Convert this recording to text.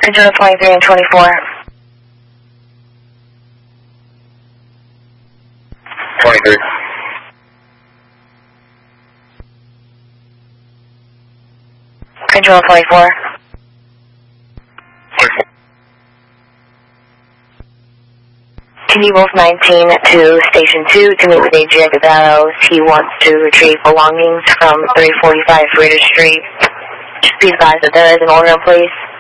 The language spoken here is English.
Control 23 and 24. 23. Control 24. 24. Kennedy Wolf 19 to Station 2 to meet with Adrian Gavellos. He wants to retrieve belongings from 345 Ritter Street. Please advise that there is an order in place.